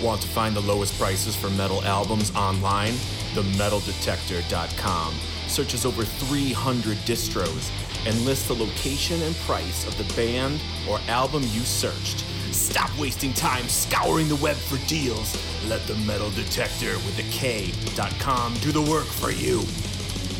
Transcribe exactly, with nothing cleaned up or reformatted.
Want to find the lowest prices for metal albums online? the metal detector dot com searches over three hundred distros and lists the location and price of the band or album you searched. Stop wasting time scouring the web for deals. Let the Metal Detector with a K dot com do the work for you.